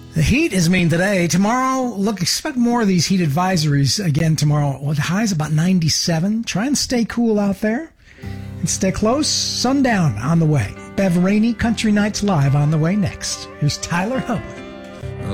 The heat is mean today. Tomorrow, expect more of these heat advisories again tomorrow. Well, the high's about 97. Try and stay cool out there. And stay close. Sundown on the way. Bev Rainey, Country Nights Live on the way next. Here's Tyler Hoechlin.